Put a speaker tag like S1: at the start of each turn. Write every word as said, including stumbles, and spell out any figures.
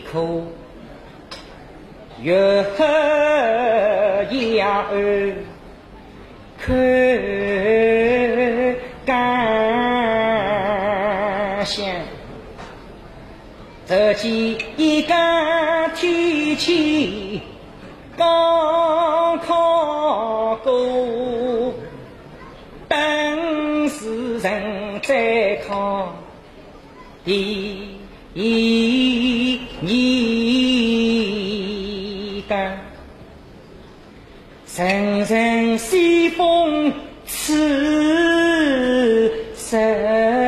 S1: 苦，月牙儿看感想，这几一个天气刚考过，等世人再考第一个，人人西风刺十